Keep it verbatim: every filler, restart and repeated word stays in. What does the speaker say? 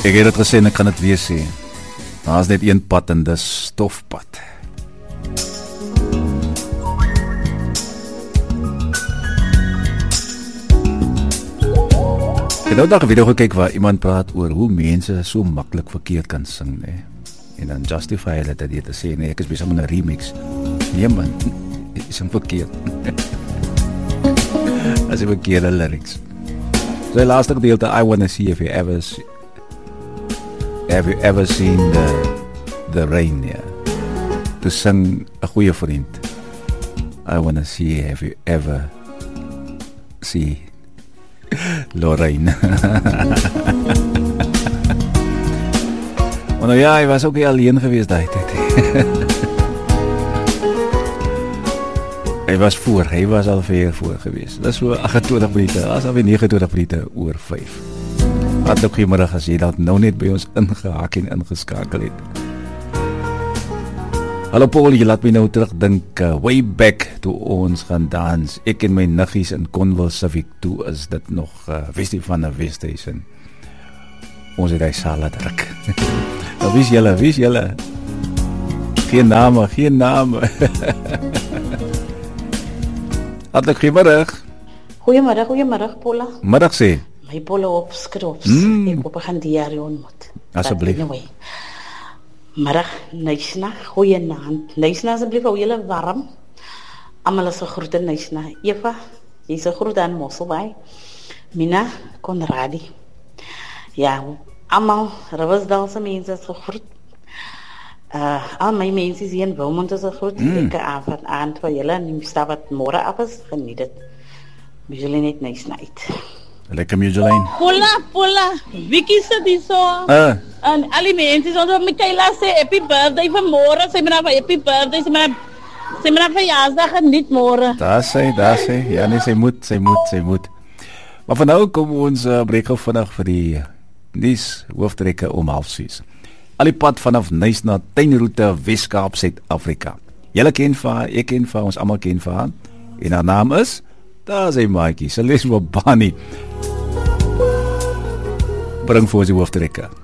Ek het dit gesê en ek kan dit weer sê. Daar is net een pad en dis stofpad. Ek het nou dag 'n video gekyk waar iemand praat oor hoe mense so maklik verkeerd kan sing, nee. En dan justify hulle dat dit te sê, nee, ek is besig met 'n remix. Nee man, dit is verkeerd. As jy verkeerde lyrics. So die laaste gedeelte, I wanna see if you ever see, have you ever seen the the rain, yeah. To sing 'n goeie vriend. I wanna see, have you ever see Lorraine. Maar nou ja, hy was ook nie alleen geweest daai tyd. Hy was voor, hy was al ver voor geweest. Dis so agt en twintig minute, as al nege en twintig minute oor vyf. Wat ook goeiemiddag as jy dat nou net by ons ingehaak en ingeskakel het. Hallo Paul, jy laat my nou terugdink, uh, way back toe ons gaan dans. Ek en my niggies in Conwell Civic, toe is dit nog uh, Westie van die Weststation. Ons het hy sala druk. Nou, wie is julle, wie is julle? Geen name, geen name. Hartelijk goeiemiddag. Goeiemiddag, goeiemiddag Paula. Middag sê. My Paula op skrops. Mm. Ek op gaan die jaar ontmoet. Asseblief. Anyway. Middag, Nysna, goeienaand. Nysna, asseblief, hou julle warm. Almal is 'n groete Nysna. Eva, jy's 'n groet aan Mosselbaai. Mina, Konradi. Ja, almal, Rivesdalse mense is gegroet. Uh, al my mense hier in Wilmond is gegroet. Mm. Lekker avond aand vir julle en die stap wat môre af is, geniet dit. Julle net Nysna uit. Lekker Mujeline. Pola, Pola, Vicky sit hier so. Uh. En al die mense, ons wat Michaela sê, happy birthday vanmôre, sê maar happy birthday, sê maar sê maar verjaarsdag geniet môre. Daar sê, daar sê, ja nee, sy moet, sy moet, sy moet. Maar van nou kom ons uh, breek gou vinnig vir die nuus hooftrekke om half ses. Al die pad vanaf Nysna tuinroete Weskaap, Suid-Afrika. Julle ken vir haar, ek ken vir haar, ons almal ken vir haar. En haar naam is, daar is hy maatjie, Celeste Mobani. Bring voor ons die hooftrekke.